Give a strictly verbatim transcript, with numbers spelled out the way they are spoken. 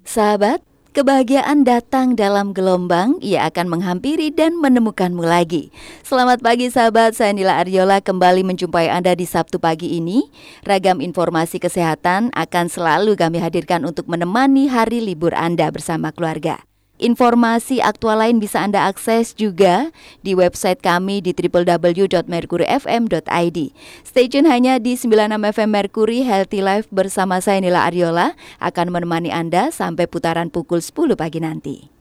Sahabat, kebahagiaan datang dalam gelombang, ia akan menghampiri dan menemukanmu lagi. Selamat pagi sahabat, saya Nila Ariola kembali menjumpai Anda di Sabtu pagi ini. Ragam informasi kesehatan akan selalu kami hadirkan untuk menemani hari libur Anda bersama keluarga. Informasi aktual lain bisa Anda akses juga di website kami di w w w dot mercury f m dot i d. Stay tune hanya di sembilan puluh enam F M Mercury. Healthy Life bersama saya Nila Ariola akan menemani Anda sampai putaran pukul sepuluh pagi nanti.